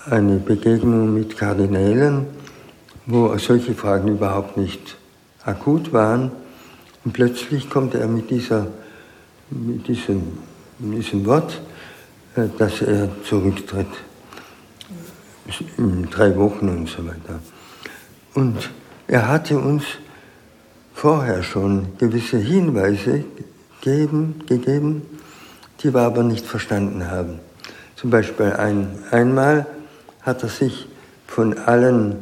eine Begegnung mit Kardinälen, wo solche Fragen überhaupt nicht akut waren. Und plötzlich kommt er mit diesem Wort, dass er zurücktritt. In 3 Wochen und so weiter. Und er hatte uns vorher schon gewisse Hinweise gegeben, die wir aber nicht verstanden haben. Zum Beispiel einmal hat er sich von allen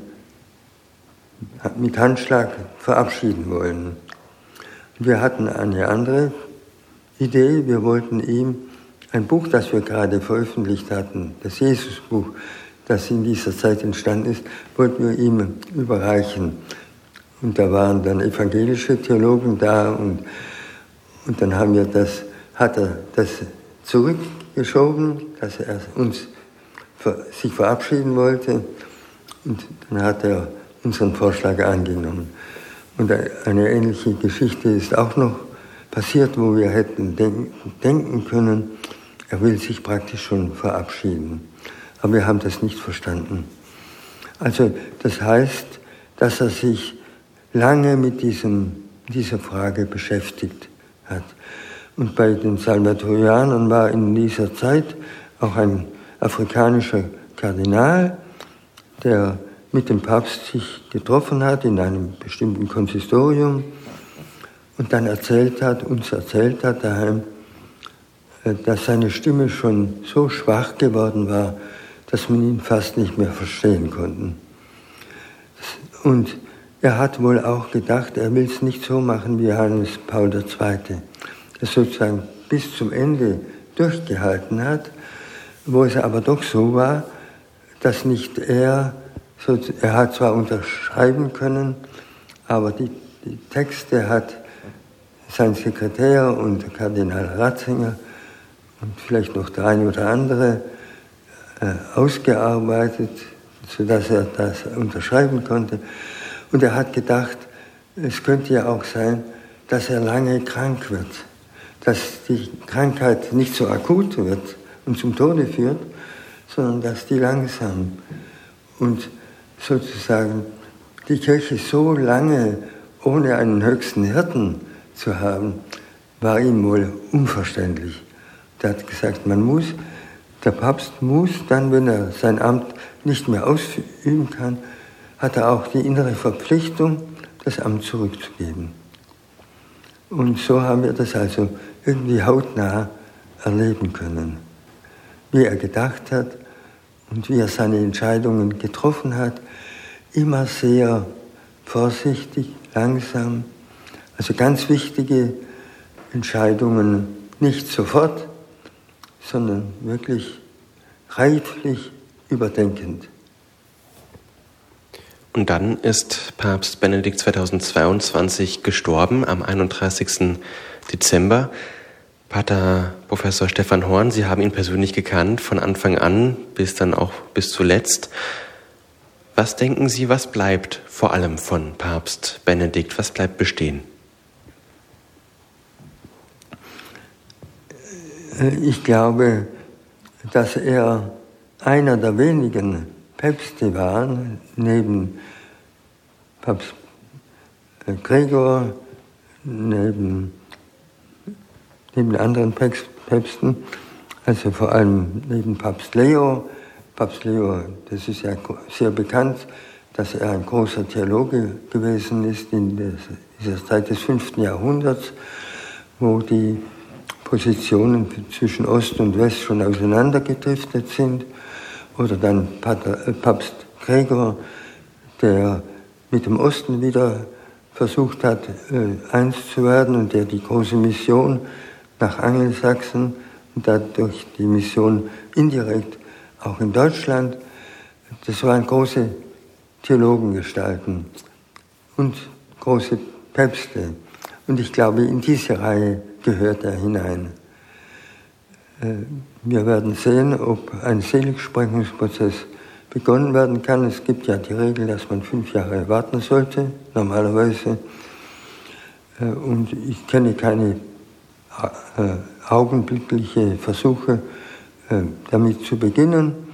mit Handschlag verabschieden wollen. Wir hatten eine andere Idee, wir wollten ihm ein Buch, das wir gerade veröffentlicht hatten, das Jesusbuch, das in dieser Zeit entstanden ist, wollten wir ihm überreichen. Und da waren dann evangelische Theologen da und dann hat er das zurückgeschoben, dass er sich verabschieden wollte, und dann hat er unseren Vorschlag angenommen. Und eine ähnliche Geschichte ist auch noch passiert, wo wir hätten denken können, er will sich praktisch schon verabschieden. Aber wir haben das nicht verstanden. Also das heißt, dass er sich lange mit dieser Frage beschäftigt hat. Und bei den Salvatorianern war in dieser Zeit auch ein afrikanischer Kardinal, der mit dem Papst sich getroffen hat in einem bestimmten Konsistorium und dann uns erzählt hat daheim, dass seine Stimme schon so schwach geworden war, dass man ihn fast nicht mehr verstehen konnte. Und er hat wohl auch gedacht, er will es nicht so machen wie Johannes Paul II., der sozusagen bis zum Ende durchgehalten hat, wo es aber doch so war, dass nicht er hat zwar unterschreiben können, aber die Texte hat sein Sekretär und Kardinal Ratzinger und vielleicht noch der eine oder andere ausgearbeitet, sodass er das unterschreiben konnte. Und er hat gedacht, es könnte ja auch sein, dass er lange krank wird, dass die Krankheit nicht so akut wird und zum Tode führt, sondern dass die langsam und sozusagen die Kirche so lange ohne einen höchsten Hirten zu haben, war ihm wohl unverständlich. Er hat gesagt, der Papst muss dann, wenn er sein Amt nicht mehr ausüben kann, hat er auch die innere Verpflichtung, das Amt zurückzugeben. Und so haben wir das also irgendwie hautnah erleben können, wie er gedacht hat und wie er seine Entscheidungen getroffen hat, immer sehr vorsichtig, langsam, also ganz wichtige Entscheidungen nicht sofort, sondern wirklich reiflich überdenkend. Und dann ist Papst Benedikt 2022 gestorben, am 31. Dezember. Pater Professor Stefan Horn, Sie haben ihn persönlich gekannt, von Anfang an bis dann auch bis zuletzt. Was denken Sie, was bleibt vor allem von Papst Benedikt? Was bleibt bestehen? Ich glaube, dass er einer der wenigen Päpste war, neben Papst Gregor, neben anderen Päpsten, also vor allem neben Papst Leo. Papst Leo, das ist ja sehr bekannt, dass er ein großer Theologe gewesen ist in dieser Zeit des 5. Jahrhunderts, wo die Positionen zwischen Ost und West schon auseinandergedriftet sind. Oder dann Papst Gregor, der mit dem Osten wieder versucht hat, eins zu werden und der die große Mission nach Angelsachsen und dadurch die Mission indirekt auch in Deutschland, das waren große Theologengestalten und große Päpste. Und ich glaube, in diese Reihe gehört er hinein. Wir werden sehen, ob ein Seligsprechungsprozess begonnen werden kann. Es gibt ja die Regel, dass man 5 Jahre warten sollte, normalerweise. Und ich kenne keine augenblickliche Versuche, damit zu beginnen.